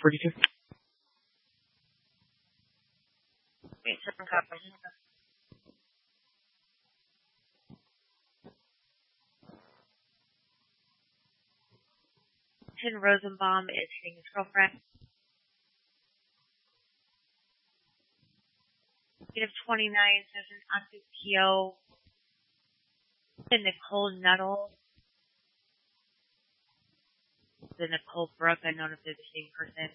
42. Wait, 7 copies. 10 Rosenbaum is seeing his girlfriend. Negative 29 says an active PO. And Nicole Nuttall. The Nicole Brooke, I don't know if they're the same person.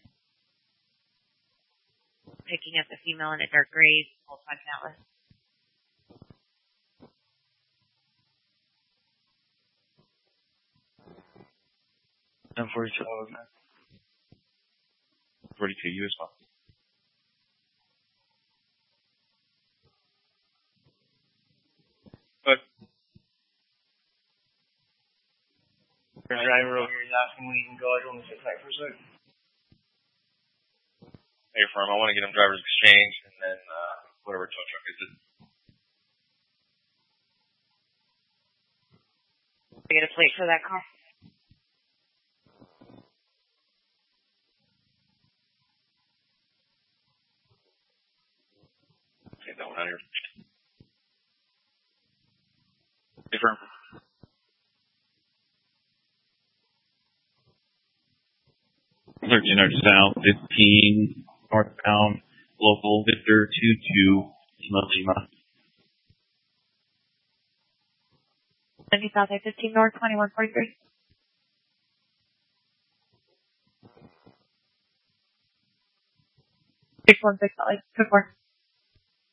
Picking up the female in a dark gray, Volkswagen Atlas. And 42, wasn't it? 42, you as well. But the driver over here is asking when he can go. I told him to sit tight for a sec. Hey, firm, I want to get him driver's exchange and then whatever tow truck is it. I get a plate for that car. Take that one out of here. Hey, firm. South 15 northbound local Victor 22 Lima. 70 South I-15 North 2143. Six 1 6 good work.